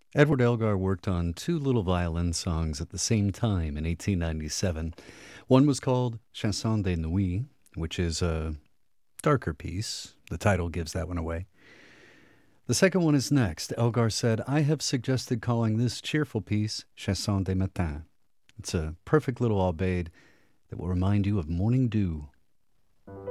Edward Elgar worked on two little violin songs at the same time in 1897. One was called Chanson de Nuit, which is a darker piece. The title gives that one away. The second one is next. Elgar said, I have suggested calling this cheerful piece Chanson de Matin. It's a perfect little aubade that will remind you of morning dew.